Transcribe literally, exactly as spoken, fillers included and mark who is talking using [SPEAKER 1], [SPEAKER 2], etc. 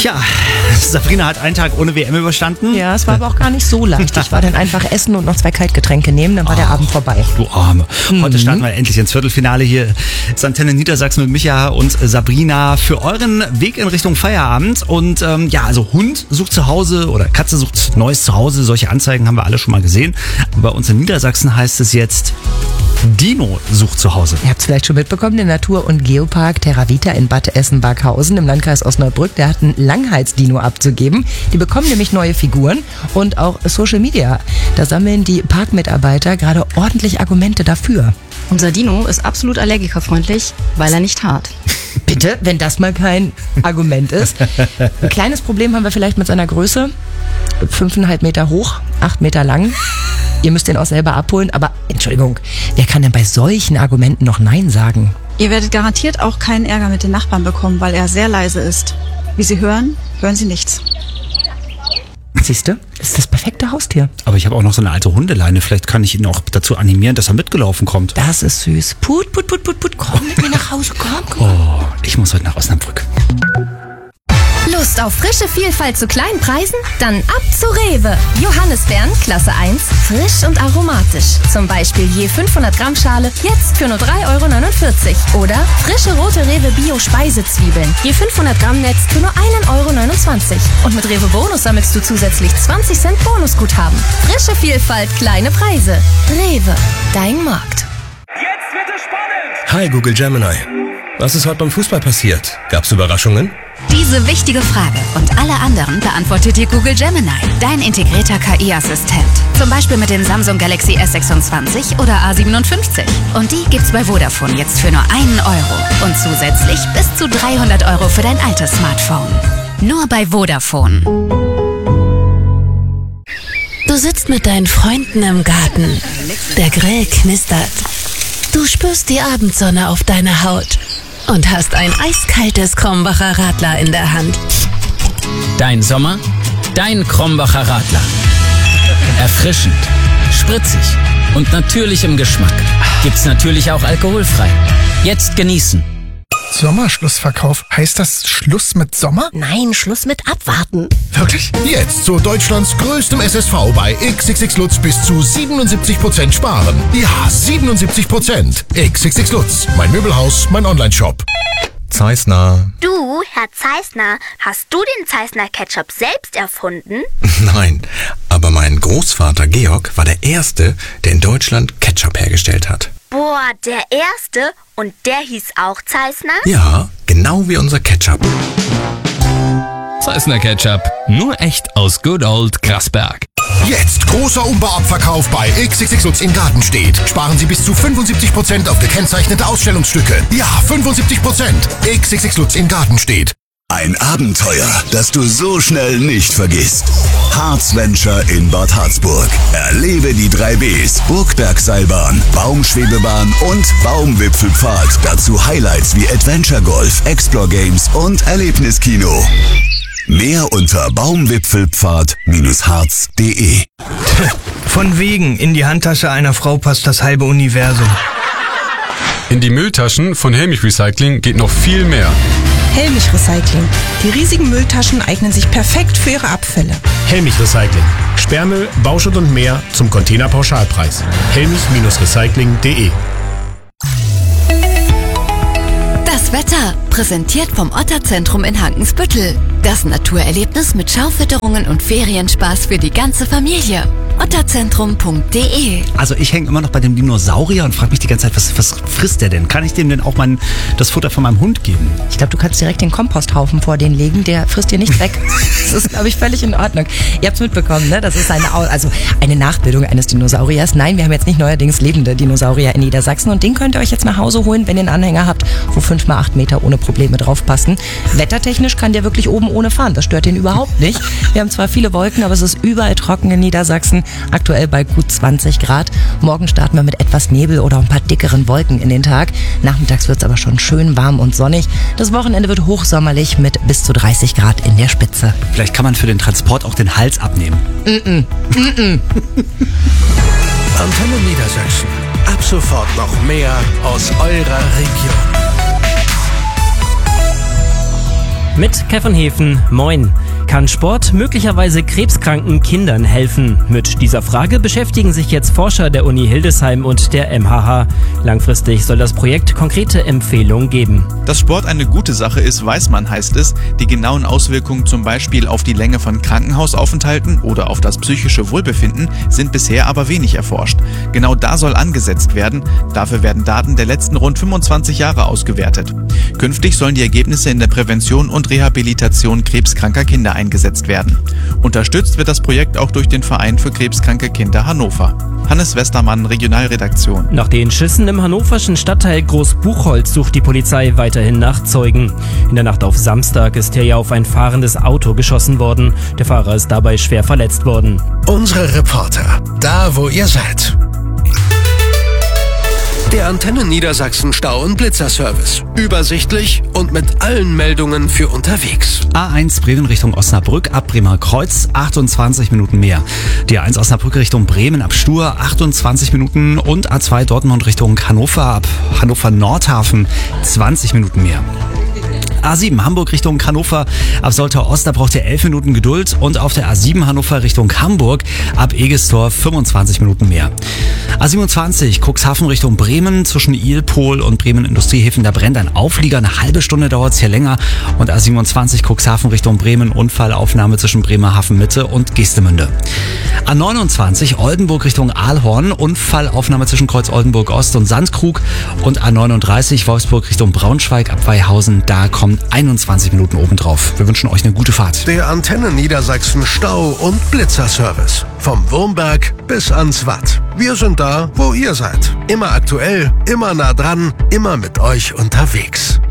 [SPEAKER 1] Tja, Sabrina hat einen Tag ohne W M überstanden.
[SPEAKER 2] Ja, es war aber auch gar nicht so leicht. Ich war dann einfach essen und noch zwei Kaltgetränke nehmen, dann war oh, der Abend vorbei.
[SPEAKER 1] Du Arme. Heute starten wir endlich ins Viertelfinale. Hier ist Antenne Niedersachsen mit Micha und Sabrina für euren Weg in Richtung Feierabend. Und ähm, ja, also Hund sucht zu Hause oder Katze sucht neues Zuhause. Solche Anzeigen haben wir alle schon mal gesehen. Bei uns in Niedersachsen heißt es jetzt Dino sucht zu Hause.
[SPEAKER 2] Ihr habt es vielleicht schon mitbekommen, der Natur- und Geopark Terra Vita in Bad Essen-Barkhausen im Landkreis Osnabrück, der hat einen Langhals-Dino abzugeben. Die bekommen nämlich neue Figuren und auch Social Media. Da sammeln die Parkmitarbeiter gerade ordentlich Argumente dafür.
[SPEAKER 3] Unser Dino ist absolut allergikerfreundlich, weil er nicht hart.
[SPEAKER 2] Bitte, wenn das mal kein Argument ist. Ein kleines Problem haben wir vielleicht mit seiner Größe. Fünfeinhalb Meter hoch, acht Meter lang. Ihr müsst den auch selber abholen, aber Entschuldigung, wer kann denn bei solchen Argumenten noch Nein sagen?
[SPEAKER 3] Ihr werdet garantiert auch keinen Ärger mit den Nachbarn bekommen, weil er sehr leise ist. Wie Sie hören, hören Sie nichts.
[SPEAKER 2] Siehst du, das ist das perfekte Haustier.
[SPEAKER 1] Aber ich habe auch noch so eine alte Hundeleine. Vielleicht kann ich ihn auch dazu animieren, dass er mitgelaufen kommt.
[SPEAKER 2] Das ist süß. Put, put, put, put, put. Komm mit mir nach Hause, komm, komm.
[SPEAKER 1] Oh, ich muss heute nach Osnabrück.
[SPEAKER 4] Lust auf frische Vielfalt zu kleinen Preisen? Dann ab zu Rewe. Johannisbeeren, Klasse eins, frisch und aromatisch. Zum Beispiel je fünfhundert Gramm Schale, jetzt für nur drei Euro neunundvierzig. Oder frische rote Rewe Bio-Speisezwiebeln, je fünfhundert Gramm Netz für nur ein Euro neunundzwanzig. Und mit Rewe Bonus sammelst du zusätzlich zwanzig Cent Bonusguthaben. Frische Vielfalt, kleine Preise. Rewe, dein Markt.
[SPEAKER 5] Jetzt wird es spannend!
[SPEAKER 6] Hi Google Gemini. Was ist heute beim Fußball passiert? Gab's Überraschungen?
[SPEAKER 7] Diese wichtige Frage und alle anderen beantwortet dir Google Gemini, dein integrierter K I-Assistent. Zum Beispiel mit dem Samsung Galaxy S sechsundzwanzig oder A siebenundfünfzig. Und die gibt's bei Vodafone jetzt für nur einen Euro. Und zusätzlich bis zu dreihundert Euro für dein altes Smartphone. Nur bei Vodafone.
[SPEAKER 8] Du sitzt mit deinen Freunden im Garten. Der Grill knistert. Du spürst die Abendsonne auf deiner Haut und hast ein eiskaltes Krombacher Radler in der Hand.
[SPEAKER 9] Dein Sommer, dein Krombacher Radler. Erfrischend, spritzig und natürlich im Geschmack. Gibt's natürlich auch alkoholfrei. Jetzt genießen.
[SPEAKER 10] Sommerschlussverkauf. Heißt das Schluss mit Sommer?
[SPEAKER 8] Nein, Schluss mit Abwarten.
[SPEAKER 10] Wirklich?
[SPEAKER 11] Jetzt zu Deutschlands größtem S S V bei X X X Lutz bis zu siebenundsiebzig Prozent sparen. Ja, siebenundsiebzig Prozent. X X X Lutz. Mein Möbelhaus, mein Onlineshop.
[SPEAKER 12] Zeissner.
[SPEAKER 13] Du, Herr Zeissner, hast du den Zeissner Ketchup selbst erfunden?
[SPEAKER 12] Nein, aber mein Großvater Georg war der Erste, der in Deutschland Ketchup hergestellt hat.
[SPEAKER 13] Boah, der Erste? Und der hieß auch Zeissner?
[SPEAKER 12] Ja, genau wie unser Ketchup.
[SPEAKER 14] Zeissner Ketchup, nur echt aus Good Old Grasberg.
[SPEAKER 11] Jetzt großer Umbauabverkauf bei X X X Lutz in Gartenstedt. Sparen Sie bis zu fünfundsiebzig Prozent auf gekennzeichnete Ausstellungsstücke. Ja, fünfundsiebzig Prozent. X X X Lutz in Gartenstedt.
[SPEAKER 15] Ein Abenteuer, das du so schnell nicht vergisst. Harzventure in Bad Harzburg. Erlebe die drei Bs, Burgbergseilbahn, Baumschwebebahn und Baumwipfelpfad. Dazu Highlights wie Adventure Golf, Explore Games und Erlebniskino. Mehr unter baumwipfelpfad Harz punkt de.
[SPEAKER 16] Von wegen, in die Handtasche einer Frau passt das halbe Universum.
[SPEAKER 17] In die Mülltaschen von Helmich Recycling geht noch viel mehr.
[SPEAKER 18] Helmich Recycling. Die riesigen Mülltaschen eignen sich perfekt für Ihre Abfälle.
[SPEAKER 19] Helmich Recycling. Sperrmüll, Bauschutt und mehr zum Containerpauschalpreis. helmich Recycling punkt de.
[SPEAKER 7] Das Wetter, präsentiert vom Otterzentrum in Hankensbüttel. Das Naturerlebnis mit Schaufütterungen und Ferienspaß für die ganze Familie. otterzentrum punkt de.
[SPEAKER 1] Also ich hänge immer noch bei dem Dinosaurier und frage mich die ganze Zeit, was, was frisst der denn? Kann ich dem denn auch mein, das Futter von meinem Hund geben?
[SPEAKER 2] Ich glaube, du kannst direkt den Komposthaufen vor den legen, der frisst dir nicht weg. Das ist, glaube ich, völlig in Ordnung. Ihr habt es mitbekommen, ne? Das ist eine, also eine Nachbildung eines Dinosauriers. Nein, wir haben jetzt nicht neuerdings lebende Dinosaurier in Niedersachsen und den könnt ihr euch jetzt nach Hause holen, wenn ihr einen Anhänger habt, wo fünf mal acht Meter ohne Probleme draufpassen. Wettertechnisch kann der wirklich oben ohne fahren. Das stört den überhaupt nicht. Wir haben zwar viele Wolken, aber es ist überall trocken in Niedersachsen. Aktuell bei gut zwanzig Grad. Morgen starten wir mit etwas Nebel oder ein paar dickeren Wolken in den Tag. Nachmittags wird es aber schon schön warm und sonnig. Das Wochenende wird hochsommerlich mit bis zu dreißig Grad in der Spitze.
[SPEAKER 1] Vielleicht kann man für den Transport auch den Hals abnehmen.
[SPEAKER 2] Mm-mm. Mm-mm.
[SPEAKER 6] Antenne Niedersachsen. Ab sofort noch mehr aus eurer Region.
[SPEAKER 20] Mit Kevin Hefen, moin. Kann Sport möglicherweise krebskranken Kindern helfen? Mit dieser Frage beschäftigen sich jetzt Forscher der Uni Hildesheim und der M H H. Langfristig soll das Projekt konkrete Empfehlungen geben.
[SPEAKER 21] Dass Sport eine gute Sache ist, weiß man, heißt es. Die genauen Auswirkungen zum Beispiel auf die Länge von Krankenhausaufenthalten oder auf das psychische Wohlbefinden sind bisher aber wenig erforscht. Genau da soll angesetzt werden. Dafür werden Daten der letzten rund fünfundzwanzig Jahre ausgewertet. Künftig sollen die Ergebnisse in der Prävention und Rehabilitation krebskranker Kinder eingesetzt werden. Unterstützt wird das Projekt auch durch den Verein für krebskranke Kinder Hannover. Hannes Westermann, Regionalredaktion.
[SPEAKER 20] Nach den Schüssen im hannoverschen Stadtteil Großbuchholz sucht die Polizei weiterhin nach Zeugen. In der Nacht auf Samstag ist hier ja auf ein fahrendes Auto geschossen worden. Der Fahrer ist dabei schwer verletzt worden.
[SPEAKER 11] Unsere Reporter, da wo ihr seid. Der Antenne Niedersachsen Stau- und Blitzerservice. Übersichtlich und mit allen Meldungen für unterwegs.
[SPEAKER 1] A eins Bremen Richtung Osnabrück ab Bremer Kreuz, achtundzwanzig Minuten mehr. Die A eins Osnabrück Richtung Bremen ab Stur, achtundzwanzig Minuten. Und A zwei Dortmund Richtung Hannover ab Hannover Nordhafen, zwanzig Minuten mehr. A sieben Hamburg Richtung Hannover ab Soltau Ost, da braucht ihr elf Minuten Geduld. Und auf der A sieben Hannover Richtung Hamburg ab Egestor fünfundzwanzig Minuten mehr. A siebenundzwanzig Cuxhaven Richtung Bremen zwischen Ilpol und Bremen Industriehäfen, da brennt ein Auflieger. Eine halbe Stunde dauert es hier länger. Und A siebenundzwanzig Cuxhaven Richtung Bremen, Unfallaufnahme zwischen Bremerhaven Mitte und Geestemünde. A neunundzwanzig Oldenburg Richtung Aalhorn, Unfallaufnahme zwischen Kreuz Oldenburg Ost und Sandkrug. Und A neununddreißig Wolfsburg Richtung Braunschweig ab Weihausen, da kommen einundzwanzig Minuten obendrauf. Wir wünschen euch eine gute Fahrt.
[SPEAKER 11] Der Antenne Niedersachsen Stau- und Blitzerservice. Vom Wurmberg bis ans Watt. Wir sind da, wo ihr seid. Immer aktuell, immer nah dran, immer mit euch unterwegs.